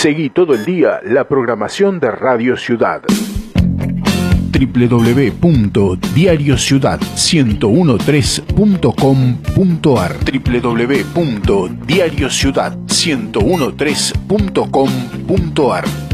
Seguí todo el día la programación de Radio Ciudad. www.diariociudad1013.com.ar www.diariociudad1013.com.ar